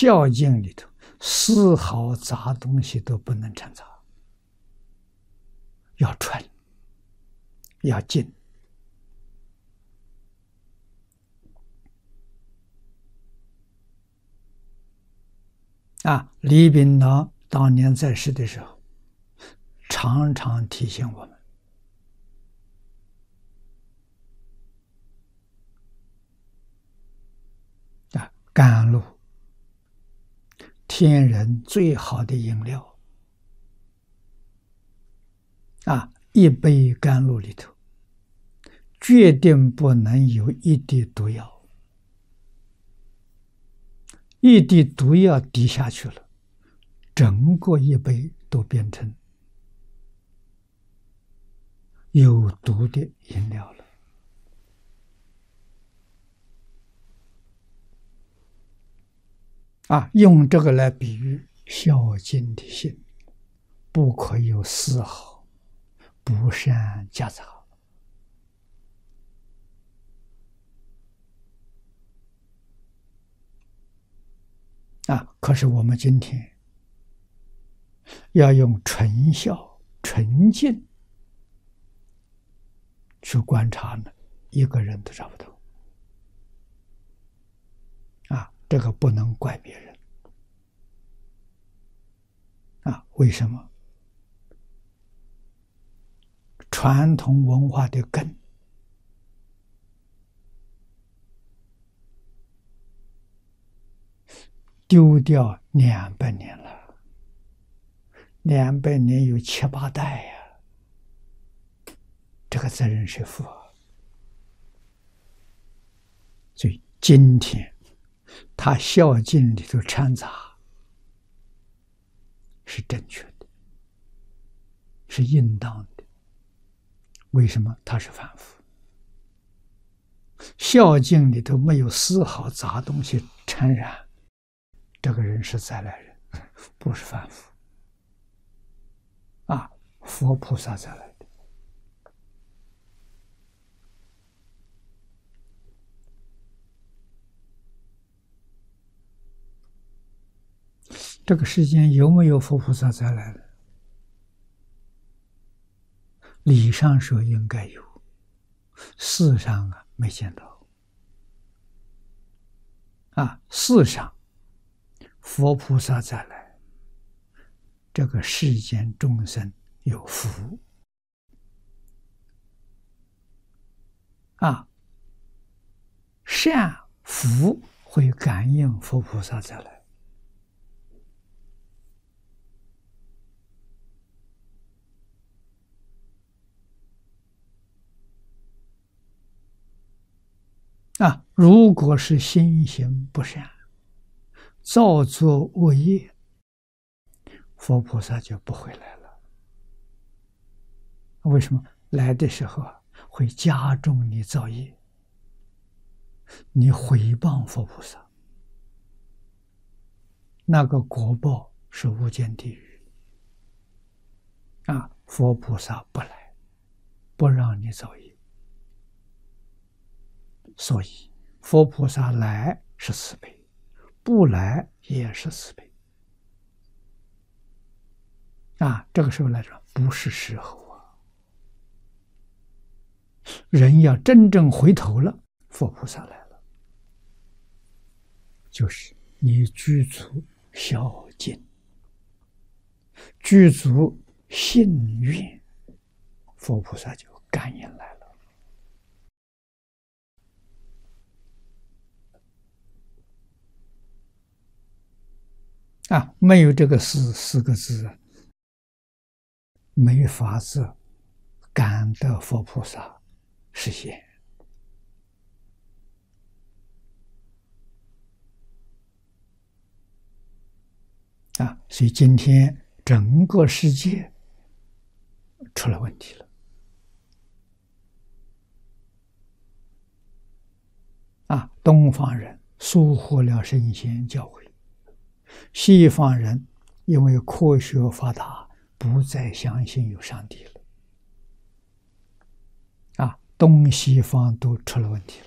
孝经里头丝毫杂东西都不能掺杂，要纯，要净。李炳南当年在世的时候，常常提醒我们。甘露，天人最好的饮料。一杯甘露里头，决定不能有一滴毒药。一滴毒药滴下去了，整个一杯都变成有毒的饮料了。用这个来比喻孝敬的心，不可有丝毫不善夹杂。可是我们今天要用纯孝、纯净去观察呢，一个人都找不到。这个不能怪别人。为什么？传统文化的根丢掉200年了，200年有7、8代呀，这个责任谁负？所以今天他孝敬里头掺杂是正确的，是应当的。为什么？他是凡夫，孝敬里头没有丝毫杂东西掺染，这个人是再来人，不是凡夫。佛菩萨再来的。这个世间有没有佛菩萨再来的？理上说应该有，事上没见到。事上佛菩萨再来，这个世间众生有福。善福会感应佛菩萨再来。如果是心行不善，造作恶业，佛菩萨就不会来了。为什么？来的时候会加重你造业，你毁谤佛菩萨，那个果报是无间地狱。佛菩萨不来，不让你造业。所以佛菩萨来是慈悲，不来也是慈悲。这个时候来说不是时候人要真正回头了，佛菩萨来了，就是你具足孝敬，具足信愿，佛菩萨就感应来了。没有这个四个字，没法子感得佛菩萨实现。所以今天整个世界出了问题了。东方人疏忽了圣贤教诲，西方人因为科学发达，不再相信有上帝了。东西方都出了问题了。